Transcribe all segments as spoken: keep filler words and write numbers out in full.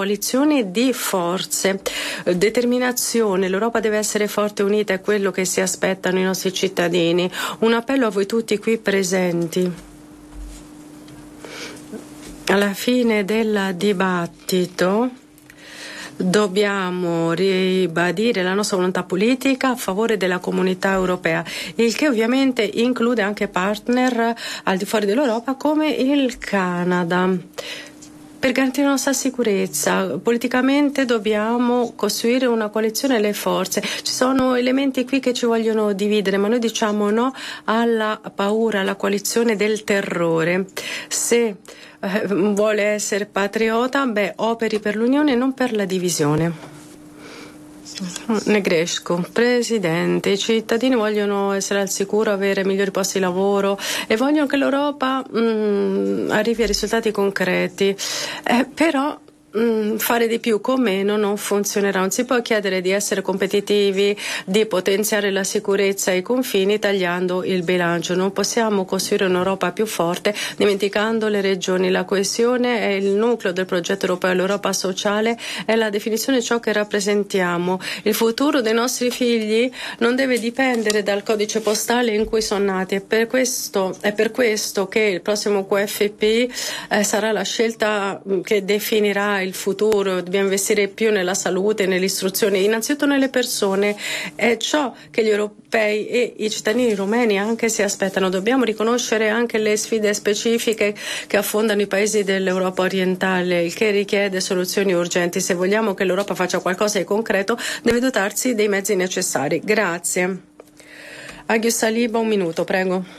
coalizione di forze, determinazione. L'Europa deve essere forte e unita, è quello che si aspettano i nostri cittadini. Un appello a voi tutti qui presenti. Alla fine del dibattito dobbiamo ribadire la nostra volontà politica a favore della comunità europea, il che ovviamente include anche partner al di fuori dell'Europa come il Canada. Per garantire la nostra sicurezza, politicamente dobbiamo costruire una coalizione delle forze. Ci sono elementi qui che ci vogliono dividere, ma noi diciamo no alla paura, alla coalizione del terrore. Se eh, vuole essere patriota, beh, operi per l'unione e non per la divisione. Negrescu, Presidente, i cittadini vogliono essere al sicuro, avere migliori posti di lavoro e vogliono che l'Europa mh, arrivi a risultati concreti, eh, però mh, fare di più con meno non funzionerà. Non si può chiedere di essere competitivi, di potenziare la sicurezza e i confini tagliando il bilancio. Non possiamo costruire un'Europa più forte dimenticando le regioni. La coesione è il nucleo del progetto europeo, l'Europa sociale è la definizione di ciò che rappresentiamo. Il futuro dei nostri figli non deve dipendere dal codice postale in cui sono nati. È per questo, è per questo che il prossimo Q F P eh, sarà la scelta che definirà il futuro. Dobbiamo investire più nella salute, nell'istruzione, innanzitutto nelle persone. È ciò che gli europei e i cittadini rumeni anche si aspettano. Dobbiamo riconoscere anche le sfide specifiche che affondano i paesi dell'Europa orientale, il che richiede soluzioni urgenti. Se vogliamo che l'Europa faccia qualcosa di concreto, deve dotarsi dei mezzi necessari. Grazie. Aghio Saliba, un minuto, prego.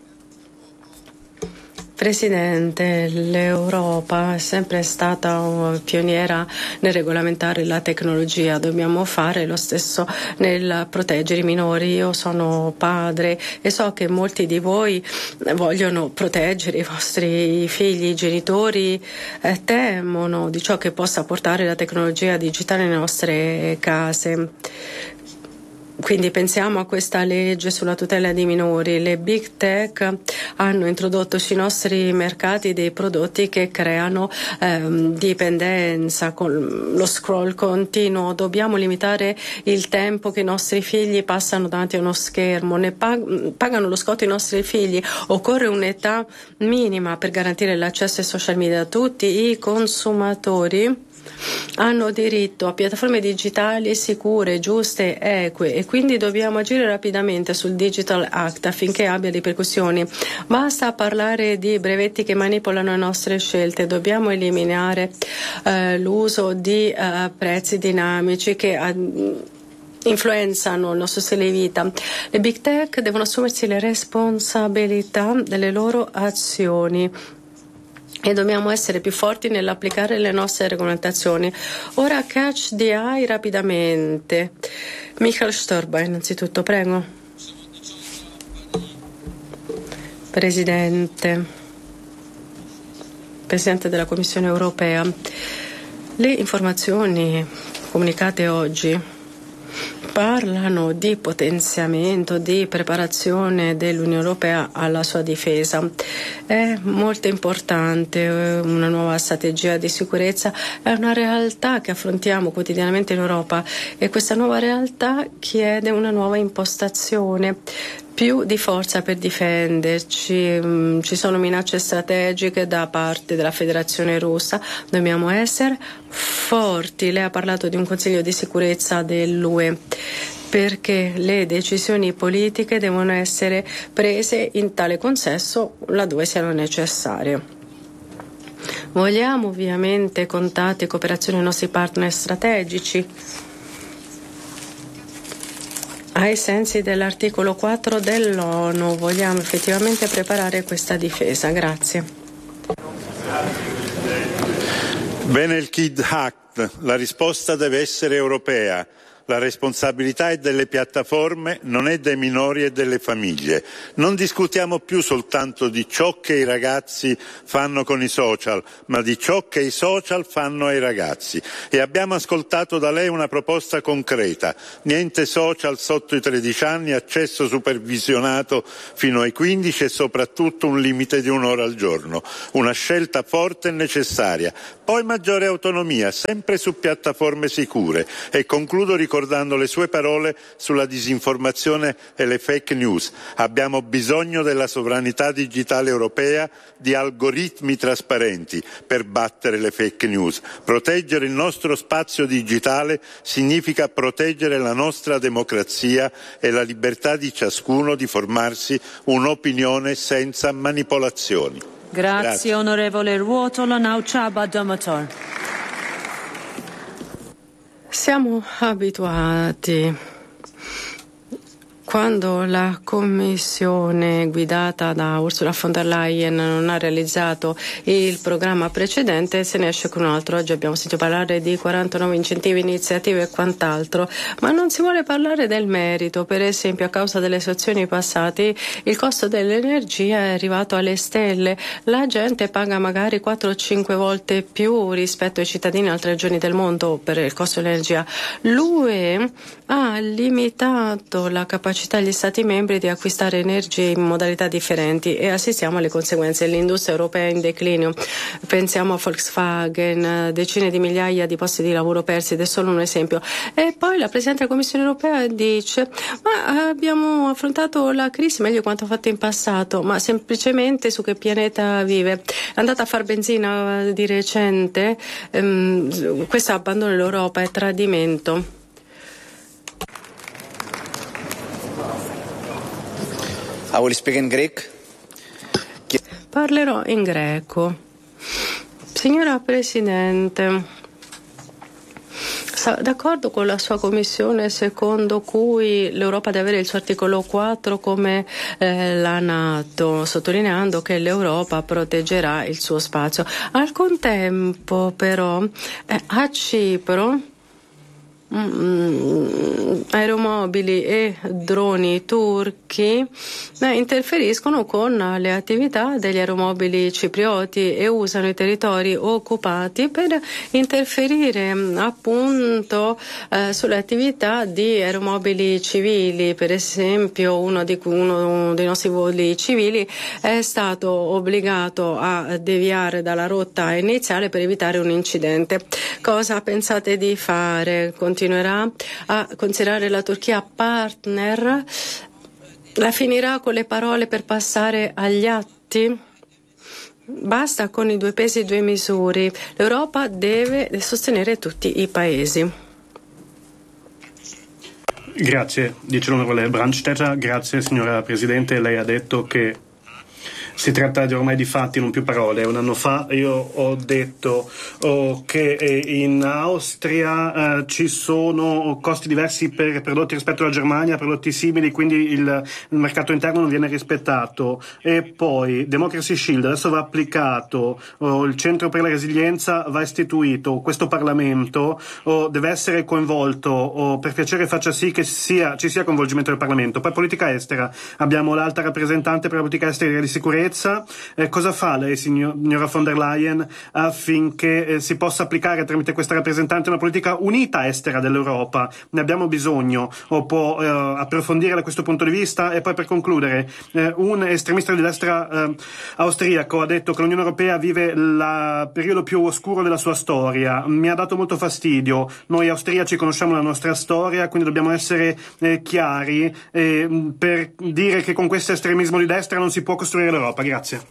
Presidente, l'Europa è sempre stata pioniera nel regolamentare la tecnologia, dobbiamo fare lo stesso nel proteggere i minori. Io sono padre e so che molti di voi vogliono proteggere i vostri figli, i genitori eh, temono di ciò che possa portare la tecnologia digitale nelle nostre case. Quindi pensiamo a questa legge sulla tutela dei minori. Le big tech hanno introdotto sui nostri mercati dei prodotti che creano ehm, dipendenza, con lo scroll continuo. Dobbiamo limitare il tempo che i nostri figli passano davanti a uno schermo. Ne pag- pagano lo scotto i nostri figli. Occorre un'età minima per garantire l'accesso ai social media a tutti i consumatori. Hanno diritto a piattaforme digitali sicure, giuste, eque e quindi dobbiamo agire rapidamente sul Digital Act affinché abbia ripercussioni. Basta parlare di brevetti che manipolano le nostre scelte, dobbiamo eliminare eh, l'uso di eh, prezzi dinamici che eh, influenzano il nostro stile di vita. Le big tech devono assumersi le responsabilità delle loro azioni e dobbiamo essere più forti nell'applicare le nostre regolamentazioni. Ora catch the eye rapidamente. Michael Storba, innanzitutto, prego. Presidente, Presidente della Commissione Europea, le informazioni comunicate oggi parlano di potenziamento, di preparazione dell'Unione Europea alla sua difesa. È molto importante una nuova strategia di sicurezza, è una realtà che affrontiamo quotidianamente in Europa e questa nuova realtà chiede una nuova impostazione. Più di forza per difenderci, ci sono minacce strategiche da parte della Federazione Russa, dobbiamo essere forti. Lei ha parlato di un Consiglio di sicurezza dell'U E perché le decisioni politiche devono essere prese in tale consesso laddove siano necessarie. Vogliamo ovviamente contatti e cooperazione con i nostri partner strategici ai sensi dell'articolo quattro dell'ONU. Vogliamo effettivamente preparare questa difesa. Grazie. Bene il Kid Act, la risposta deve essere europea. La responsabilità è delle piattaforme, non è dei minori e delle famiglie. Non discutiamo più soltanto di ciò che i ragazzi fanno con i social, ma di ciò che i social fanno ai ragazzi. E abbiamo ascoltato da lei una proposta concreta: niente social sotto i tredici anni, accesso supervisionato fino ai quindici e soprattutto un limite di un'ora al giorno. Una scelta forte e necessaria. Poi maggiore autonomia, sempre su piattaforme sicure. E concludo ricordando le sue parole sulla disinformazione e le fake news. Abbiamo bisogno della sovranità digitale europea, di algoritmi trasparenti per battere le fake news. Proteggere il nostro spazio digitale significa proteggere la nostra democrazia e la libertà di ciascuno di formarsi un'opinione senza manipolazioni. Grazie, Grazie. onorevole Ruotola. Now Csaba Dömötör. Siamo abituati, quando la Commissione guidata da Ursula von der Leyen non ha realizzato il programma precedente, se ne esce con un altro. Oggi abbiamo sentito parlare di quarantanove incentivi, iniziative e quant'altro, ma non si vuole parlare del merito. Per esempio, a causa delle situazioni passate, il costo dell'energia è arrivato alle stelle. La gente paga magari quattro o cinque volte più rispetto ai cittadini in altre regioni del mondo per il costo dell'energia. L'U E ha limitato la capacità degli Stati membri di acquistare energie in modalità differenti e assistiamo alle conseguenze. L'industria europea è in declino. Pensiamo a Volkswagen, decine di migliaia di posti di lavoro persi, ed è solo un esempio. E poi la Presidente della Commissione europea dice: ma abbiamo affrontato la crisi meglio di quanto fatto in passato, ma semplicemente su che pianeta vive? È andata a far benzina di recente. Ehm, questo abbandono dell'Europa è tradimento. I will speak in Greek. Parlerò in greco. Signora Presidente, d'accordo con la sua Commissione secondo cui l'Europa deve avere il suo articolo quattro come eh, la NATO, sottolineando che l'Europa proteggerà il suo spazio. Al contempo però eh, a Cipro Mm, aeromobili e droni turchi eh, interferiscono con le attività degli aeromobili ciprioti e usano i territori occupati per interferire appunto eh, sulle attività di aeromobili civili. Per esempio, uno, di, uno dei nostri voli civili è stato obbligato a deviare dalla rotta iniziale per evitare un incidente. Cosa pensate di fare? Continuerà a considerare la Turchia partner? La finirà con le parole per passare agli atti? Basta con i due pesi e due misure. L'Europa deve sostenere tutti i paesi. Grazie, dice l'onorevole Brandstetter. Grazie signora Presidente, lei ha detto che si tratta di ormai di fatti, non più parole. Un anno fa io ho detto oh, che in Austria eh, ci sono costi diversi per prodotti rispetto alla Germania, prodotti simili, quindi il, il mercato interno non viene rispettato. E poi Democracy Shield adesso va applicato, oh, il Centro per la Resilienza va istituito, questo Parlamento oh, deve essere coinvolto, oh, per piacere faccia sì che sia, ci sia coinvolgimento del Parlamento. Poi politica estera, abbiamo l'alta rappresentante per la politica estera e di sicurezza. Eh, cosa fa lei, signora von der Leyen, affinché eh, si possa applicare tramite questa rappresentante una politica unita estera dell'Europa? Ne abbiamo bisogno. O può eh, approfondire da questo punto di vista? E poi per concludere, eh, un estremista di destra eh, austriaco ha detto che l'Unione Europea vive il periodo più oscuro della sua storia. Mi ha dato molto fastidio. Noi austriaci conosciamo la nostra storia, quindi dobbiamo essere eh, chiari eh, per dire che con questo estremismo di destra non si può costruire l'Europa. Grazie.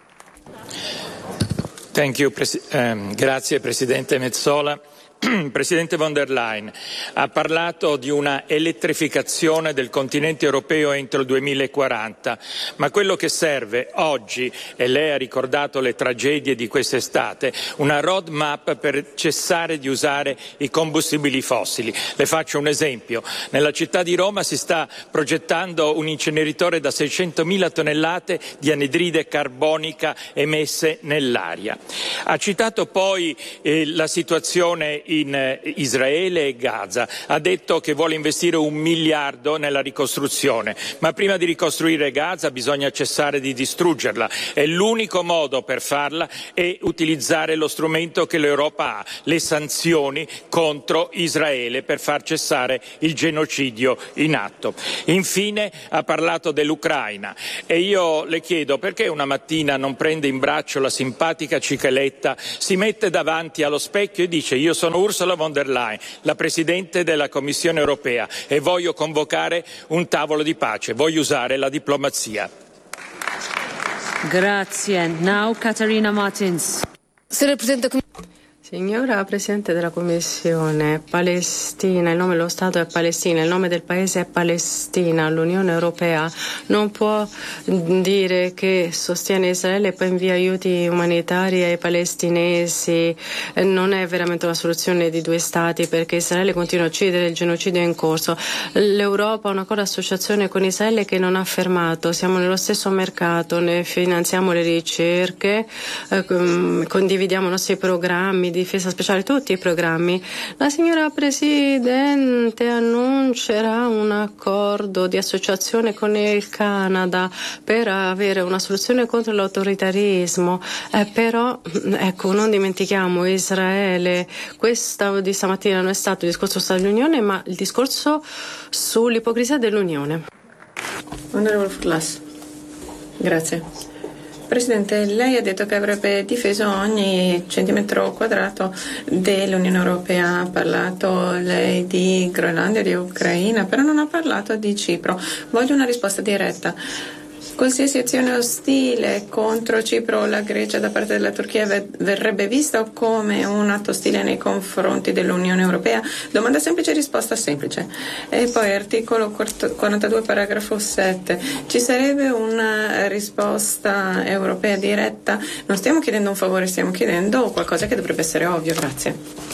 Thank you, Pres- um, grazie Presidente Metsola. Presidente von der Leyen ha parlato di una elettrificazione del continente europeo entro il duemilaquaranta, ma quello che serve oggi, e lei ha ricordato le tragedie di quest'estate, una roadmap per cessare di usare i combustibili fossili. Le faccio un esempio. Nella città di Roma si sta progettando un inceneritore da seicentomila tonnellate di anidride carbonica emesse nell'aria. Ha citato poi eh, la situazione in Israele e Gaza. Ha detto che vuole investire un miliardo nella ricostruzione, ma prima di ricostruire Gaza bisogna cessare di distruggerla e l'unico modo per farla è utilizzare lo strumento che l'Europa ha, le sanzioni contro Israele per far cessare il genocidio in atto. Infine ha parlato dell'Ucraina e io le chiedo perché una mattina non prende in braccio la simpatica Cicaletta, si mette davanti allo specchio e dice: io sono Ursula von der Leyen, la Presidente della Commissione europea e voglio convocare un tavolo di pace, voglio usare la diplomazia. Grazie. Now Caterina Martins. Signora Presidente della Commissione, Palestina, il nome dello Stato è Palestina, il nome del paese è Palestina. L'Unione Europea non può dire che sostiene Israele e poi invia aiuti umanitari ai palestinesi. Non è veramente una soluzione di due stati, perché Israele continua a uccidere, il genocidio è in corso. L'Europa ha una cosa associazione con Israele che non ha fermato, siamo nello stesso mercato, ne finanziamo le ricerche, eh, condividiamo i nostri programmi di difesa speciale, tutti i programmi. La signora Presidente annuncerà un accordo di associazione con il Canada per avere una soluzione contro l'autoritarismo, eh, però ecco, non dimentichiamo Israele. Questo di stamattina non è stato il discorso sull'Unione, ma il discorso sull'ipocrisia dell'Unione. Onorevole Furlas, grazie. Presidente, lei ha detto che avrebbe difeso ogni centimetro quadrato dell'Unione Europea, ha parlato lei di Groenlandia, di Ucraina, però non ha parlato di Cipro. Voglio una risposta diretta. Qualsiasi azione ostile contro Cipro o la Grecia da parte della Turchia verrebbe vista come un atto ostile nei confronti dell'Unione Europea? Domanda semplice, risposta semplice. E poi articolo quarantadue paragrafo sette. Ci sarebbe una risposta europea diretta? Non stiamo chiedendo un favore, stiamo chiedendo qualcosa che dovrebbe essere ovvio. Grazie.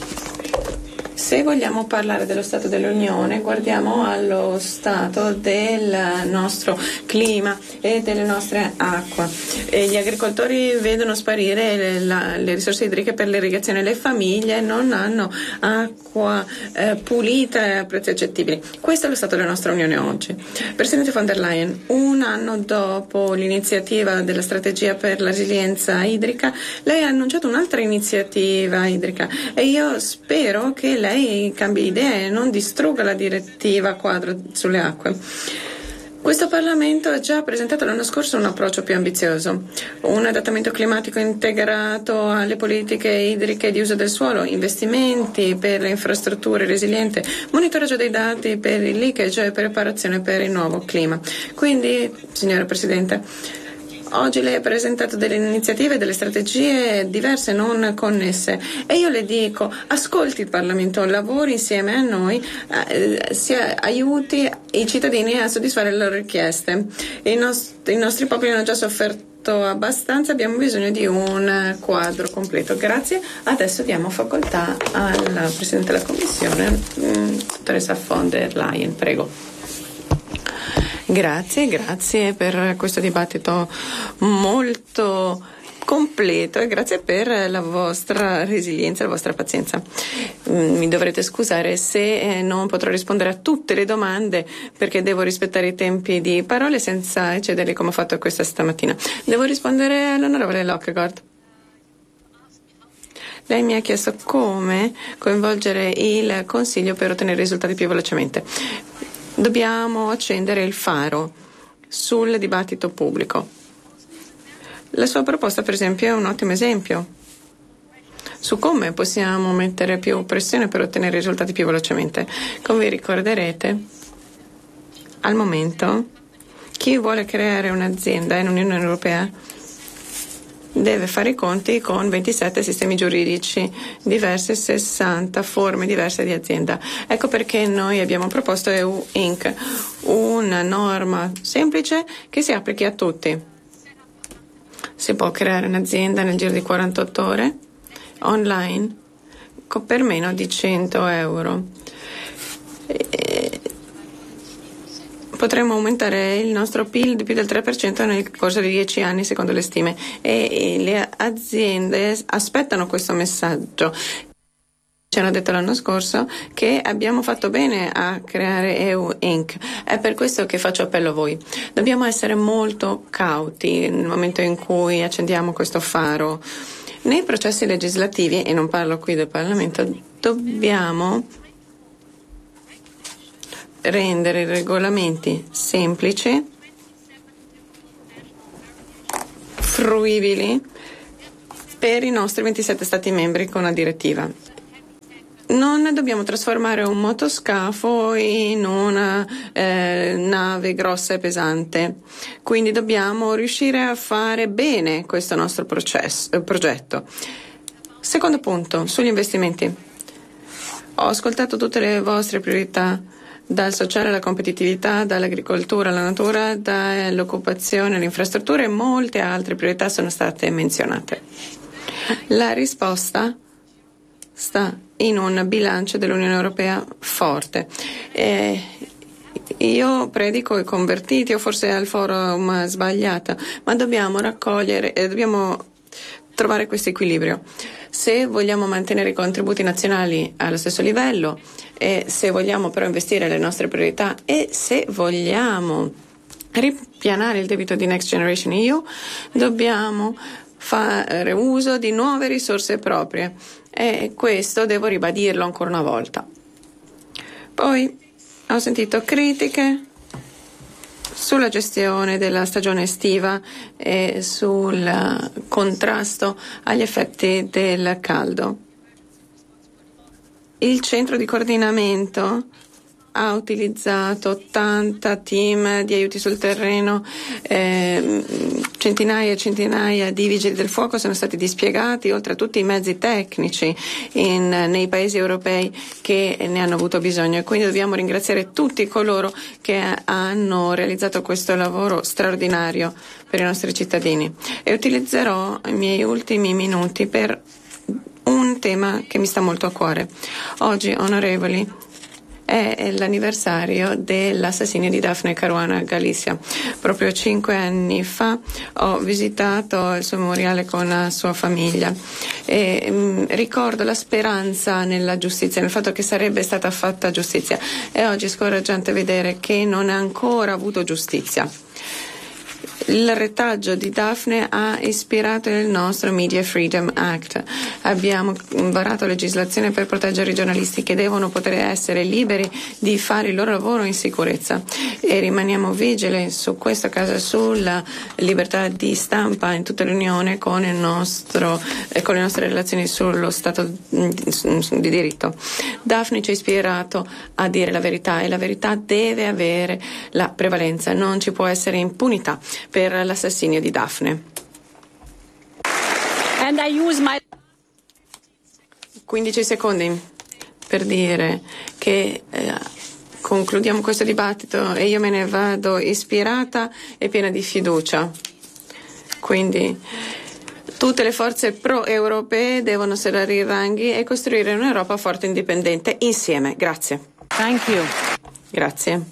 Se vogliamo parlare dello Stato dell'Unione, guardiamo allo stato del nostro clima e delle nostre acque. E gli agricoltori vedono sparire le, la, le risorse idriche per l'irrigazione, le famiglie non hanno acqua eh, pulita a prezzi accettibili. Questo è lo stato della nostra Unione oggi. Presidente von der Leyen, un anno dopo l'iniziativa della strategia per la resilienza idrica, lei ha annunciato un'altra iniziativa idrica e io spero che lei cambi idea e non distrugga la direttiva quadro sulle acque. Questo Parlamento ha già presentato l'anno scorso un approccio più ambizioso, un adattamento climatico integrato alle politiche idriche di uso del suolo, investimenti per le infrastrutture resilienti, monitoraggio dei dati per il leakage e preparazione per il nuovo clima. Quindi, signora Presidente, oggi lei ha presentato delle iniziative, delle strategie diverse, non connesse, e io le dico: ascolti il Parlamento, lavori insieme a noi, eh, si aiuti i cittadini a soddisfare le loro richieste. I, nost- i nostri popoli hanno già sofferto abbastanza, abbiamo bisogno di un quadro completo. Grazie. Adesso diamo facoltà alla Presidente della Commissione, dottoressa von der Leyen. Prego. Grazie, grazie per questo dibattito molto completo e grazie per la vostra resilienza, la vostra pazienza. Mi dovrete scusare se non potrò rispondere a tutte le domande perché devo rispettare i tempi di parole senza eccederli come ho fatto questa stamattina. Devo rispondere all'onorevole Lockegaard. Lei mi ha chiesto come coinvolgere il Consiglio per ottenere risultati più velocemente. Dobbiamo accendere il faro sul dibattito pubblico. La sua proposta, per esempio, è un ottimo esempio su come possiamo mettere più pressione per ottenere risultati più velocemente. Come vi ricorderete, al momento chi vuole creare un'azienda in Unione Europea deve fare i conti con ventisette sistemi giuridici diversi, sessanta forme diverse di azienda. Ecco perché noi abbiamo proposto E U Inc, una norma semplice che si applichi a tutti. Si può creare un'azienda nel giro di quarantotto ore online per meno di cento euro. E potremmo aumentare il nostro P I L di più del tre per cento nel corso di dieci anni, secondo le stime, e le aziende aspettano questo messaggio. Ci hanno detto l'anno scorso che abbiamo fatto bene a creare E U Incorporated. È per questo che faccio appello a voi. Dobbiamo essere molto cauti nel momento in cui accendiamo questo faro. Nei processi legislativi, e non parlo qui del Parlamento, dobbiamo rendere i regolamenti semplici, fruibili per i nostri ventisette Stati membri con la direttiva. Non dobbiamo trasformare un motoscafo in una eh, nave grossa e pesante, quindi dobbiamo riuscire a fare bene questo nostro processo, eh, progetto. Secondo punto, sugli investimenti. Ho ascoltato tutte le vostre priorità, dal sociale alla competitività, dall'agricoltura alla natura, dall'occupazione alle infrastrutture, e molte altre priorità sono state menzionate. La risposta sta in un bilancio dell'Unione Europea forte. Eh, io predico i convertiti, o forse al forum sbagliato, ma dobbiamo raccogliere, eh, dobbiamo trovare questo equilibrio. Se vogliamo mantenere i contributi nazionali allo stesso livello, e se vogliamo però investire le nostre priorità, e se vogliamo ripianare il debito di Next Generation E U, dobbiamo fare uso di nuove risorse proprie, e questo devo ribadirlo ancora una volta. Poi ho sentito critiche sulla gestione della stagione estiva e sul contrasto agli effetti del caldo. Il centro di coordinamento ha utilizzato ottanta team di aiuti sul terreno, eh, centinaia e centinaia di vigili del fuoco sono stati dispiegati, oltre a tutti i mezzi tecnici in, nei paesi europei che ne hanno avuto bisogno, e quindi dobbiamo ringraziare tutti coloro che hanno realizzato questo lavoro straordinario per i nostri cittadini. E utilizzerò i miei ultimi minuti per un tema che mi sta molto a cuore. Oggi, onorevoli, è l'anniversario dell'assassinio di Daphne Caruana Galizia. Proprio cinque anni fa ho visitato il suo memoriale con la sua famiglia e mh, ricordo la speranza nella giustizia, nel fatto che sarebbe stata fatta giustizia, e oggi è scoraggiante vedere che non ha ancora avuto giustizia. Il retaggio di Daphne ha ispirato il nostro Media Freedom Act. Abbiamo varato legislazione per proteggere i giornalisti che devono poter essere liberi di fare il loro lavoro in sicurezza, e rimaniamo vigili su questo caso, sulla libertà di stampa in tutta l'Unione con il nostro, eh, con le nostre relazioni sullo Stato di diritto. Daphne ci ha ispirato a dire la verità, e la verità deve avere la prevalenza, non ci può essere impunità per l'assassinio di Daphne. And I use my... quindici secondi per dire che eh, concludiamo questo dibattito e io me ne vado ispirata e piena di fiducia. Quindi tutte le forze pro-europee devono serrare i ranghi e costruire un'Europa forte e indipendente insieme. Grazie. Thank you. Grazie.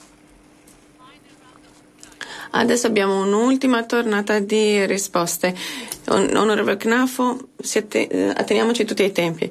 Adesso abbiamo un'ultima tornata di risposte. Onorevole Knafo, atteniamoci tutti ai tempi.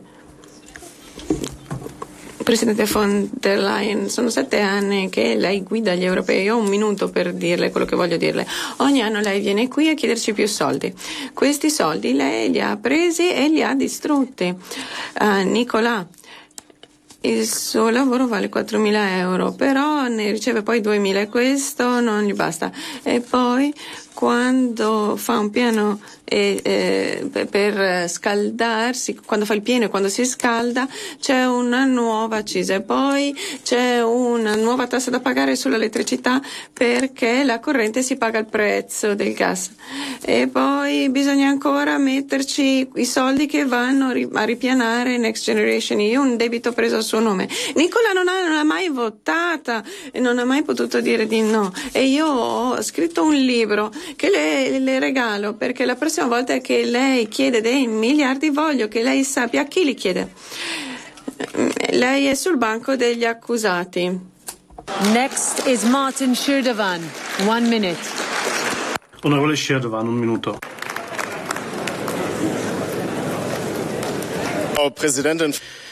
Presidente von der Leyen, sono sette anni che lei guida gli europei. Io ho un minuto per dirle quello che voglio dirle. Ogni anno lei viene qui a chiederci più soldi. Questi soldi lei li ha presi e li ha distrutti. Uh, Nicolà, il suo lavoro vale quattromila euro, però ne riceve poi duemila, e questo non gli basta. E poi quando fa un piano e, eh, per scaldarsi, quando fa il pieno e quando si scalda, c'è una nuova accisa, e poi c'è una nuova tassa da pagare sull'elettricità perché la corrente si paga il prezzo del gas, e poi bisogna ancora metterci i soldi che vanno a ripianare Next Generation E U, un debito preso a suo nome. Nicola non ha, non ha mai votata e non ha mai potuto dire di no, e io ho scritto un libro che le, le regalo, perché la prossima volta che lei chiede dei miliardi voglio che lei sappia a chi li chiede. Lei è sul banco degli accusati. Next is Martin Shirdovan. One minute. Onorevole Shirdovan, un minuto. Frau Präsidentin.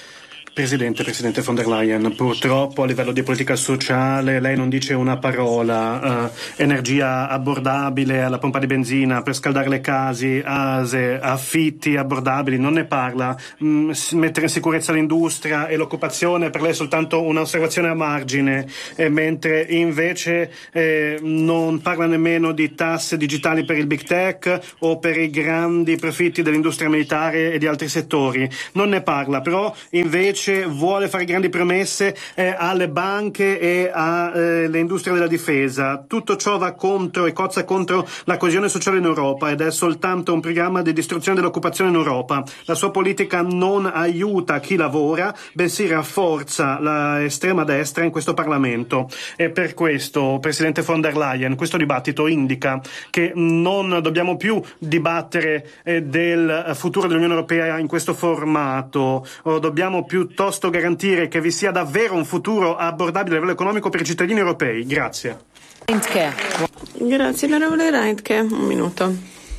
Presidente, Presidente von der Leyen, purtroppo a livello di politica sociale lei non dice una parola. Uh, energia abbordabile alla pompa di benzina per scaldare le case, ase, affitti abbordabili, non ne parla. Mm, mettere in sicurezza l'industria e l'occupazione per lei è soltanto un'osservazione a margine, eh, mentre invece eh, non parla nemmeno di tasse digitali per il big tech o per i grandi profitti dell'industria militare e di altri settori. Non ne parla, però invece vuole fare grandi promesse eh, alle banche e alle eh, industrie della difesa. Tutto ciò va contro e cozza contro la coesione sociale in Europa ed è soltanto un programma di distruzione dell'occupazione in Europa. La sua politica non aiuta chi lavora, bensì rafforza l'estrema destra in questo Parlamento. E per questo, Presidente von der Leyen, questo dibattito indica che non dobbiamo più dibattere eh, del futuro dell'Unione Europea in questo formato, o dobbiamo piuttosto garantire che vi sia davvero un futuro abbordabile a livello economico per i cittadini europei. Grazie. Reintke. Grazie, onorevole Reintke. Un minuto.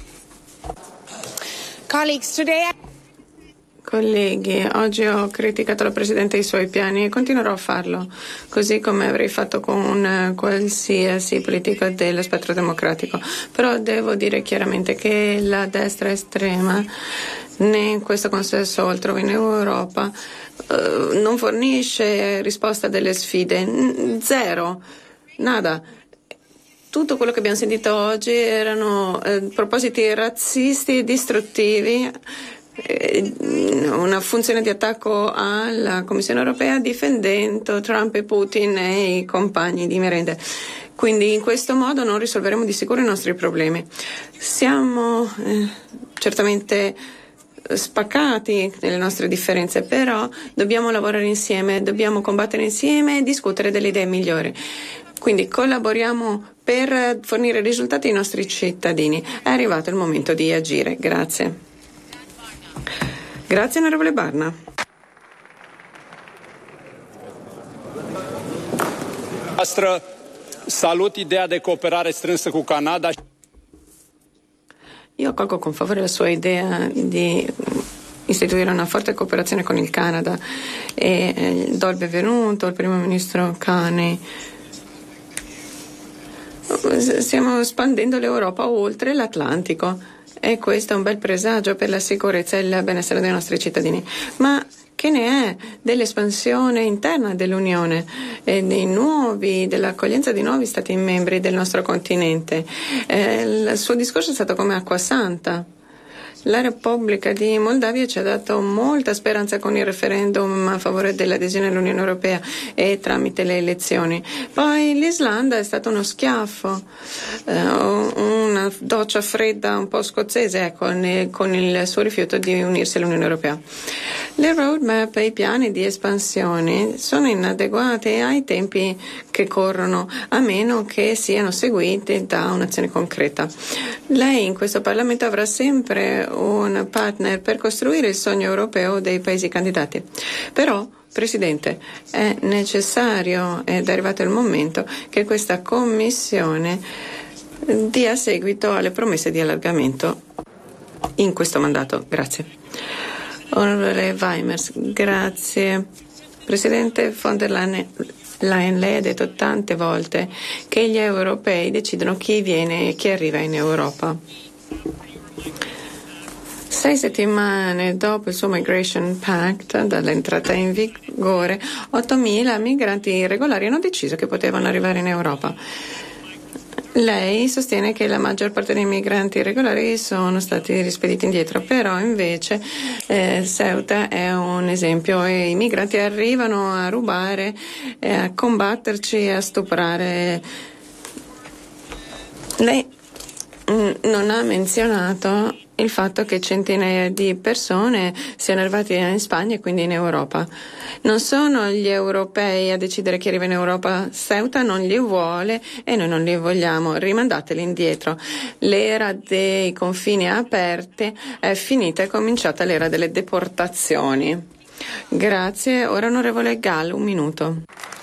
Colleagues, today... Colleghi, oggi ho criticato la Presidente e i suoi piani e continuerò a farlo, così come avrei fatto con qualsiasi politico dello spettro democratico. Però devo dire chiaramente che la destra estrema, né in questo consesso altrove in Europa, eh, non fornisce risposta delle sfide. Zero. Nada. Tutto quello che abbiamo sentito oggi erano eh, propositi razzisti e distruttivi, una funzione di attacco alla Commissione europea difendendo Trump e Putin e i compagni di merende. Quindi in questo modo non risolveremo di sicuro i nostri problemi. Siamo eh, certamente spaccati nelle nostre differenze, però dobbiamo lavorare insieme, dobbiamo combattere insieme e discutere delle idee migliori. Quindi collaboriamo per fornire risultati ai nostri cittadini. È arrivato il momento di agire. Grazie. Grazie, onorevole Barna. Noastră salut ideea de cooperare strânsă cu Canada. Io accolgo con favore la sua idea di istituire una forte cooperazione con il Canada e eh, do il benvenuto al primo ministro Carney. Stiamo espandendo l'Europa oltre l'Atlantico. E questo è un bel presagio per la sicurezza e il benessere dei nostri cittadini. Ma che ne è dell'espansione interna dell'Unione e dei nuovi, dell'accoglienza di nuovi Stati membri del nostro continente? Eh, il suo discorso è stato come acqua santa. La Repubblica di Moldavia ci ha dato molta speranza con il referendum a favore dell'adesione all'Unione Europea e tramite le elezioni. Poi l'Islanda è stato uno schiaffo, eh, una doccia fredda un po' scozzese, ecco, ne, con il suo rifiuto di unirsi all'Unione Europea. Le roadmap e i piani di espansione sono inadeguati ai tempi che corrono, a meno che siano seguiti da un'azione concreta. Lei in questo Parlamento avrà sempre un partner per costruire il sogno europeo dei paesi candidati. Però, Presidente, è necessario ed è arrivato il momento che questa Commissione dia seguito alle promesse di allargamento in questo mandato. Grazie. Onorevole Weimers, grazie. Presidente von der Leyen, lei ha detto tante volte che gli europei decidono chi viene e chi arriva in Europa. Sei settimane dopo il suo Migration Pact, dall'entrata in vigore, ottomila migranti irregolari hanno deciso che potevano arrivare in Europa. Lei sostiene che la maggior parte dei migranti irregolari sono stati rispediti indietro, però invece eh, Ceuta è un esempio e i migranti arrivano a rubare, eh, a combatterci, a stuprare. Lei mm, non ha menzionato il fatto che centinaia di persone siano arrivate in Spagna e quindi in Europa. Non sono gli europei a decidere chi arriva in Europa. Ceuta non li vuole e noi non li vogliamo. Rimandateli indietro. L'era dei confini aperti è finita, è cominciata l'era delle deportazioni. Grazie. Ora onorevole Gall, un minuto.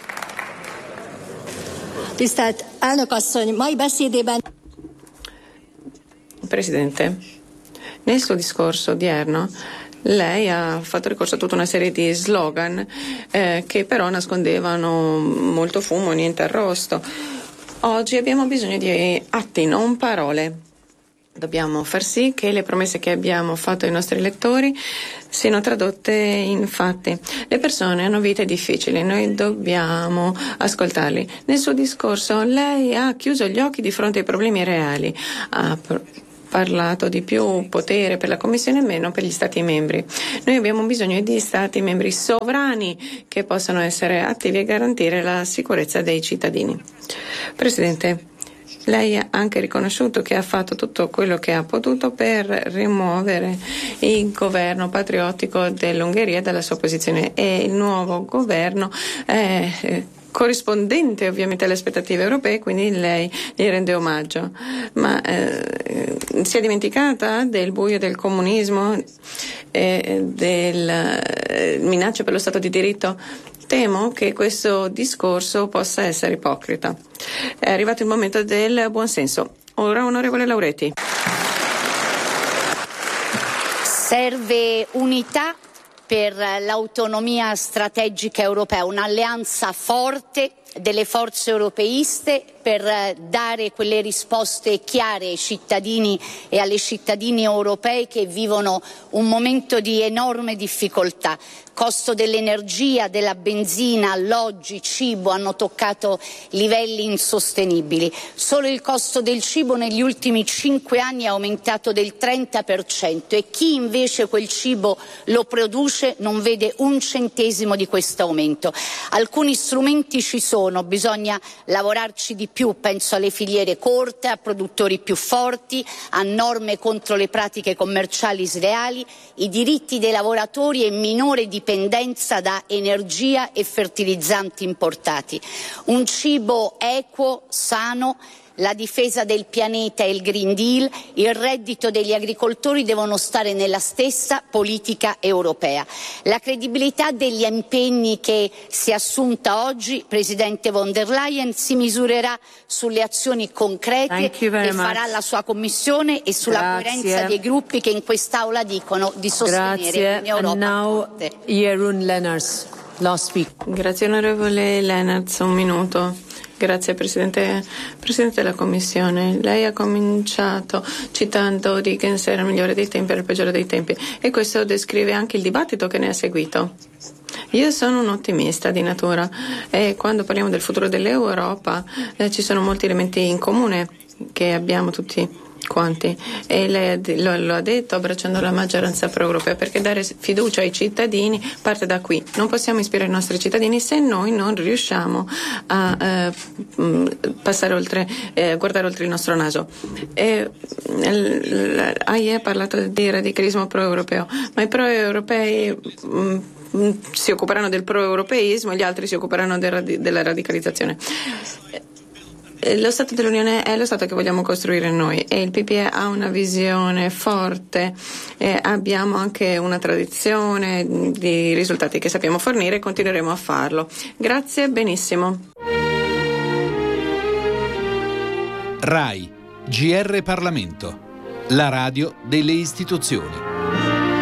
Tisztelt elnök asszony, mai beszédében... Presidente, nel suo discorso odierno lei ha fatto ricorso a tutta una serie di slogan eh, che però nascondevano molto fumo, niente arrosto. Oggi abbiamo bisogno di atti, non parole. Dobbiamo far sì che le promesse che abbiamo fatto ai nostri elettori siano tradotte in fatti. Le persone hanno vite difficili, noi dobbiamo ascoltarli. Nel suo discorso lei ha chiuso gli occhi di fronte ai problemi reali. Ha parlato di più potere per la Commissione e meno per gli Stati membri. Noi abbiamo bisogno di Stati membri sovrani che possano essere attivi e garantire la sicurezza dei cittadini. Presidente, lei ha anche riconosciuto che ha fatto tutto quello che ha potuto per rimuovere il governo patriottico dell'Ungheria dalla sua posizione e il nuovo governo è corrispondente ovviamente alle aspettative europee, quindi lei gli rende omaggio. Ma eh, si è dimenticata del buio del comunismo e delle eh, minacce per lo Stato di diritto? Temo che questo discorso possa essere ipocrita. È arrivato il momento del buonsenso. Ora, onorevole Lauretti. Serve unità per l'autonomia strategica europea, un'alleanza forte delle forze europeiste per dare quelle risposte chiare ai cittadini e alle cittadine europei che vivono un momento di enorme difficoltà. Costo dell'energia, della benzina, alloggi, cibo hanno toccato livelli insostenibili. Solo il costo del cibo negli ultimi cinque anni è aumentato del trenta per cento e chi invece quel cibo lo produce non vede un centesimo di questo aumento. Alcuni strumenti ci sono, bisogna lavorarci di più, penso alle filiere corte, a produttori più forti, a norme contro le pratiche commerciali sleali, i diritti dei lavoratori e minore dipendenza da energia e fertilizzanti importati. Un cibo equo, sano, la difesa del pianeta e il Green Deal, il reddito degli agricoltori devono stare nella stessa politica europea. La credibilità degli impegni che si è assunta oggi, Presidente von der Leyen, si misurerà sulle azioni concrete che farà la sua Commissione e sulla Grazie. coerenza dei gruppi che in quest'Aula dicono di sostenere un'Europa forte. Jeroen Lenners, last week. Grazie onorevole Lenners, un minuto. Grazie Presidente, Presidente della Commissione. Lei ha cominciato citando Dickens era il migliore dei tempi, era il peggiore dei tempi, e questo descrive anche il dibattito che ne ha seguito. Io sono un ottimista di natura e quando parliamo del futuro dell'Europa eh, ci sono molti elementi in comune che abbiamo tutti quanti, e lei lo, lo ha detto abbracciando la maggioranza pro-europea, perché dare fiducia ai cittadini parte da qui. Non possiamo ispirare i nostri cittadini se noi non riusciamo a eh, passare oltre, eh, guardare oltre il nostro naso. E, l, lei ha parlato di radicalismo pro-europeo, ma i pro-europei mh, si occuperanno del pro-europeismo e gli altri si occuperanno del, della radicalizzazione. Lo Stato dell'Unione è lo Stato che vogliamo costruire noi e il P P E ha una visione forte, eh, abbiamo anche una tradizione di risultati che sappiamo fornire e continueremo a farlo. Grazie, benissimo. RAI, G R Parlamento, la radio delle istituzioni.